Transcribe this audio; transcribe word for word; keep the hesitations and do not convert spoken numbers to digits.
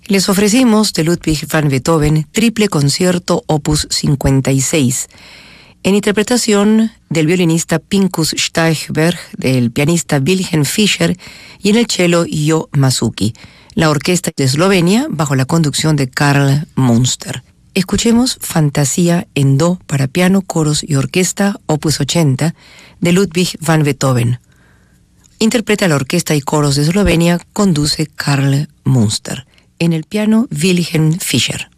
Les ofrecimos de Ludwig van Beethoven Triple Concierto Opus cincuenta y seis, en interpretación del violinista Pinkus Steichberg, del pianista Wilhelm Fischer y en el cello Jo Masuki, la orquesta de Eslovenia bajo la conducción de Karl Munster. Escuchemos Fantasía en Do para piano, coros y orquesta Opus ochenta de Ludwig van Beethoven. Interpreta la orquesta y coros de Eslovenia, conduce Karl Munster. En el piano, Wilhelm Fischer.